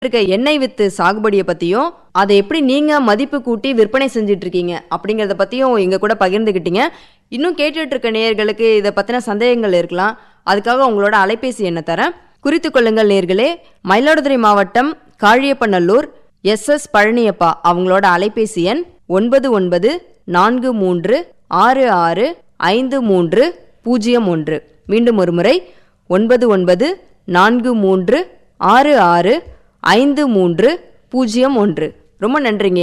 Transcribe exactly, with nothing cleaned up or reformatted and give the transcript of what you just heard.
இருக்க எண்ணெய் வித்து சாகுபடியை பத்தியும் அதை எப்படி நீங்க மதிப்பு கூட்டி விற்பனை செஞ்சுட்டு இருக்கீங்க அப்படிங்கறத பத்தியும் எங்க கூட பகிர்ந்துக்கிட்டீங்க. இன்னும் கேட்டுட்டு இருக்க நேயர்களுக்கு இதை பத்தின சந்தேகங்கள் இருக்கலாம். அதுக்காக உங்களோட அலைபேசி எண்ணை தரேன், குறித்து கொள்ளுங்கள் நேயர்களே. மயிலாடுதுறை மாவட்டம் காழியப்பநல்லூர் எஸ் எஸ் பழனியப்பா அவங்களோட அலைபேசி எண் ஒன்பது ஒன்பது நான்கு மூன்று ஆறு ஆறு ஐந்து மூன்று பூஜ்ஜியம் ஒன்று. மீண்டும் ஒரு முறை ஒன்பது ஒன்பது நான்கு மூன்று ஆறு ஆறு ஐந்து மூன்று பூஜ்ஜியம் ஒன்று. ரொம்ப நன்றிங்க.